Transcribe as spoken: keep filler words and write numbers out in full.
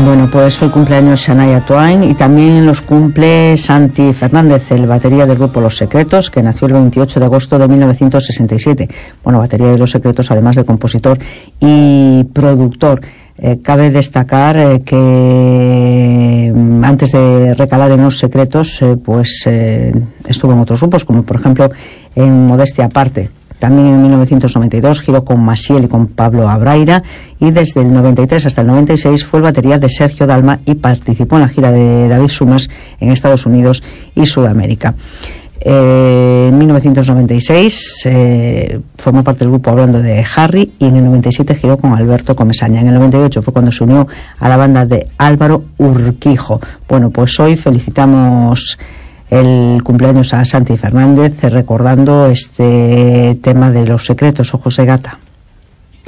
Bueno, pues hoy cumpleaños Shania Twain y también los cumple Santi Fernández, el batería del grupo Los Secretos, que nació el veintiocho de agosto de mil novecientos sesenta y siete. Bueno, batería de Los Secretos, además de compositor y productor. Eh, cabe destacar eh, que antes de recalar en Los Secretos, eh, pues eh, estuvo en otros grupos, como por ejemplo en Modestia Aparte. También en mil novecientos noventa y dos giró con Maciel y con Pablo Abraira, y desde el noventa y tres hasta el noventa y seis fue el batería de Sergio Dalma y participó en la gira de David Summers en Estados Unidos y Sudamérica. Eh, en mil novecientos noventa y seis eh, formó parte del grupo Hablando de Harry, y en el noventa y siete giró con Alberto Comesaña. En el noventa y ocho fue cuando se unió a la banda de Álvaro Urquijo. Bueno, pues hoy felicitamos el cumpleaños a Santi Fernández, recordando este tema de Los Secretos, Ojos de Gata.